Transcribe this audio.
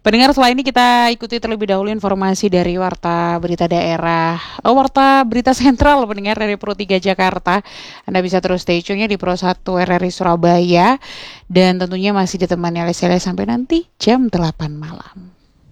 Pendengar, setelah ini kita ikuti terlebih dahulu informasi dari Warta Berita Daerah, Warta Berita Sentral, pendengar dari Pro 3 Jakarta. Anda bisa terus stay tune-nya di Pro 1 RRI Surabaya, dan tentunya masih ditemani oleh saya sampai nanti jam 8 malam.